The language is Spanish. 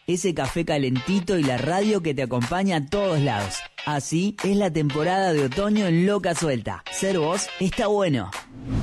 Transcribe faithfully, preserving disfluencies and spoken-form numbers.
ese café calentito y la radio que te acompaña a todos lados. Así es la temporada de otoño en Loca Suelta. Ser vos está bueno.